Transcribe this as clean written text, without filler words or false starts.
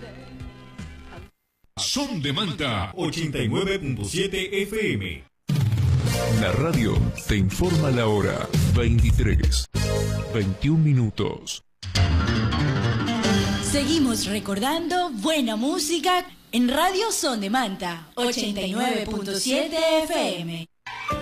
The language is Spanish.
Son de Manta 89.7 FM. La radio te informa la hora 23:21 minutos. Seguimos recordando buena música en Radio Son de Manta 89.7 FM.